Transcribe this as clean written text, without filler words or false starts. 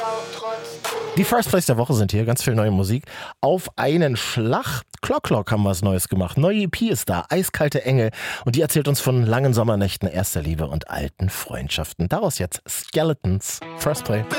Die First Place der Woche sind hier, ganz viel neue Musik. Auf einen Schlag. Clock haben wir was Neues gemacht. Neue EP ist da, Eiskalte Engel. Und die erzählt uns von langen Sommernächten, erster Liebe und alten Freundschaften. Daraus jetzt Skeletons, First Play.